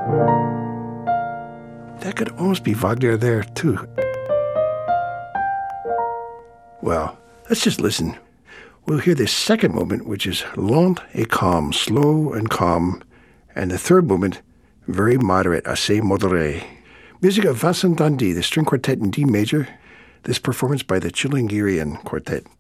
That could almost be Wagner there, too. Well, let's just listen. We'll hear the second movement, which is lent et calme, slow and calm, and the third movement, very moderate, assez modéré. Music of Vincent d'Indy, the string quartet in D major. This performance by the Chilingirian Quartet.